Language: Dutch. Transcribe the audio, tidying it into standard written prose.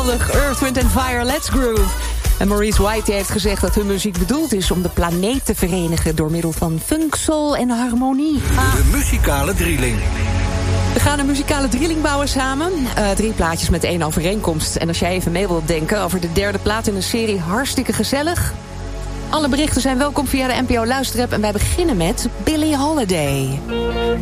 geweldig. Earth, Wind and Fire, Let's Groove. En Maurice White heeft gezegd dat hun muziek bedoeld is om de planeet te verenigen door middel van funk, soul en harmonie. De muzikale drilling. We gaan een muzikale drilling bouwen samen. 3 plaatjes met 1 overeenkomst. En als jij even mee wilt denken over de 3e plaat in de serie, hartstikke gezellig. Alle berichten zijn welkom via de NPO Luisterapp. En wij beginnen met Billie Holiday.